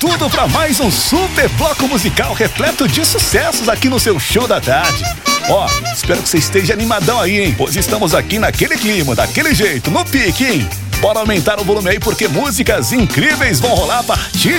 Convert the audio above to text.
tudo para mais um super bloco musical repleto de sucessos aqui no seu Show da Tarde. Ó, espero que você esteja animadão aí, hein? Pois estamos aqui naquele clima, daquele jeito, no pique, hein? Bora aumentar o volume aí porque músicas incríveis vão rolar a partir